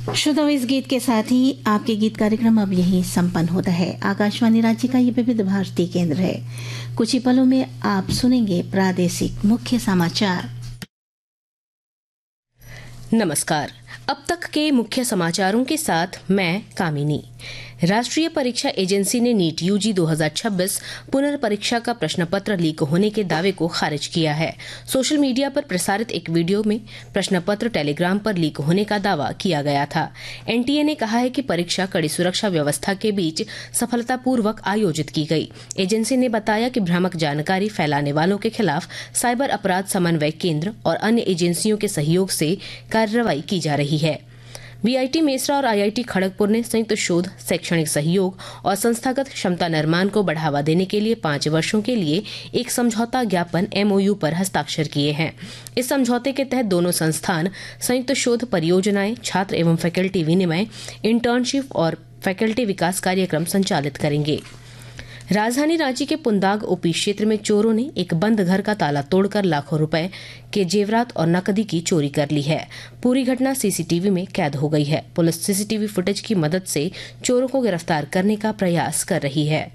श्रोताओं, इस गीत के साथ ही आपके गीत कार्यक्रम अब यही संपन्न होता है। आकाशवाणी रांची का ये विविध भारती केंद्र है। कुछ ही पलों में आप सुनेंगे प्रादेशिक मुख्य समाचार। नमस्कार। अब तक के मुख्य समाचारों के साथ मैं कामिनी। राष्ट्रीय परीक्षा एजेंसी ने नीट यूजी 2026 पुनर्परीक्षा का प्रश्न पत्र लीक होने के दावे को खारिज किया है। सोशल मीडिया पर प्रसारित एक वीडियो में प्रश्न पत्र टेलीग्राम पर लीक होने का दावा किया गया था। एनटीए ने कहा है कि परीक्षा कड़ी सुरक्षा व्यवस्था के बीच सफलतापूर्वक आयोजित की गई। एजेंसी ने बताया कि भ्रामक जानकारी फैलाने वालों के खिलाफ साइबर अपराध समन्वय केंद्र और अन्य एजेंसियों के सहयोग से कार्रवाई की जा रही है। बीआईटी मेसरा और आईआईटी खड़गपुर ने संयुक्त शोध, शैक्षणिक सहयोग और संस्थागत क्षमता निर्माण को बढ़ावा देने के लिए 5 वर्षों के लिए एक समझौता ज्ञापन MOU पर हस्ताक्षर किए हैं। इस समझौते के तहत दोनों संस्थान संयुक्त शोध परियोजनाएं, छात्र एवं फैकल्टी विनिमय, इंटर्नशिप और फैकल्टी विकास कार्यक्रम संचालित करेंगे। राजधानी रांची के पुंदाग ओपी क्षेत्र में चोरों ने एक बंद घर का ताला तोड़कर लाखों रुपए के जेवरात और नकदी की चोरी कर ली है। पूरी घटना सीसीटीवी में कैद हो गई है। पुलिस सीसीटीवी फुटेज की मदद से चोरों को गिरफ्तार करने का प्रयास कर रही है।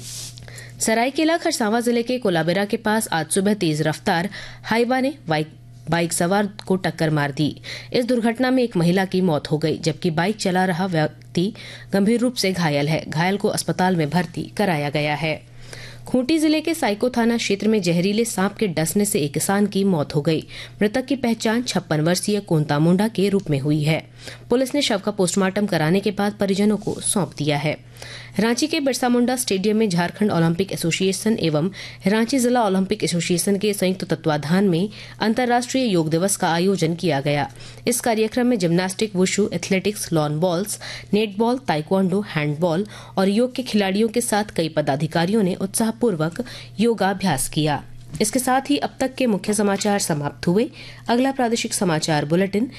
सरायकेला खरसावां जिले के कोलाबेरा के पास आज सुबह तेज रफ्तार हाईवा ने बाइक सवार को टक्कर मार दी। इस दुर्घटना में एक महिला की मौत हो गई, जबकि बाइक चला रहा व्यक्ति गंभीर रूप से घायल है। घायल को अस्पताल में भर्ती कराया गया है। खूंटी जिले के साइको थाना क्षेत्र में जहरीले सांप के डसने से एक किसान की मौत हो गई। मृतक की पहचान 56 वर्षीय कोंता मुंडा के रूप में हुई है। पुलिस ने शव का पोस्टमार्टम कराने के बाद परिजनों को सौंप दिया है। रांची के बिरसा मुंडा स्टेडियम में झारखंड ओलंपिक एसोसिएशन एवं रांची जिला ओलंपिक एसोसिएशन के संयुक्त तत्वाधान में अंतर्राष्ट्रीय योग दिवस का आयोजन किया गया। इस कार्यक्रम में gymnastic, wushu, athletics, lawn balls, netball, taekwondo, handball और योग के खिलाड़ियों के साथ कई पदाधिकारियों ने उत्साहपूर्वक योगाभ्यास किया। इसके साथ ही अब तक के मुख्य समाचार समाप्त हुए। अगला प्रादेशिक समाचार बुलेटिन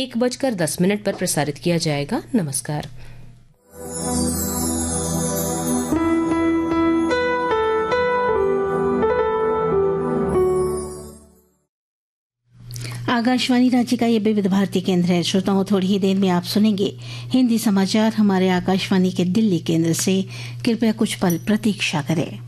1:10 पर प्रसारित किया जाएगा। नमस्कार। आकाशवाणी रांची का ये विविध भारती केंद्र है। श्रोताओं, थोड़ी ही देर में आप सुनेंगे हिंदी समाचार हमारे आकाशवाणी के दिल्ली केंद्र से। कृपया कुछ पल प्रतीक्षा करें।